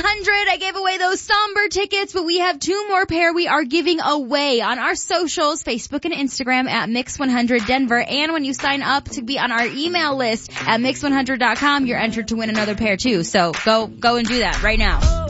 100. I gave away those somber tickets, but we have 2 more pair we are giving away on our socials, Facebook and Instagram at Mix100 Denver. And when you sign up to be on our email list at Mix100.com, you're entered to win another pair too. So go and do that right now.